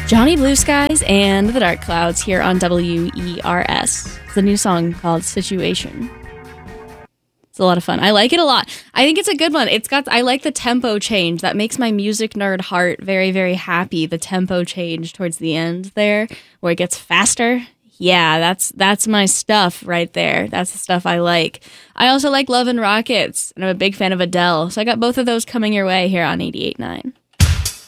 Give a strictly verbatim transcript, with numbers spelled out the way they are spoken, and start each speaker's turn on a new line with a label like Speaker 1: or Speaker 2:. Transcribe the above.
Speaker 1: Johnny Blue Skies and the Dark Clouds here on W E R S. It's a new song called Situation. It's a lot of fun. I like it a lot. I think it's a good one. It's got, I like the tempo change. That makes my music nerd heart very, very happy. The tempo change towards the end there, where it gets faster. Yeah, that's that's my stuff right there. That's the stuff I like. I also like Love and Rockets, and I'm a big fan of Adele. So I got both of those coming your way here on eighty-eight point nine.